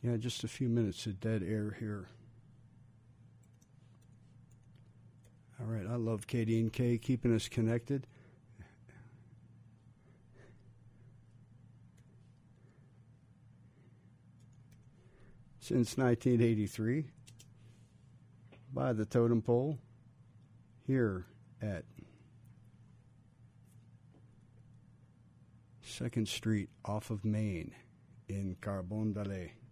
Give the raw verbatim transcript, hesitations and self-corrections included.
Yeah, just a few minutes of dead air here. All right, I love K D and K keeping us connected. Since nineteen eighty-three, by the totem pole, here at second Street off of Main in Carbondale.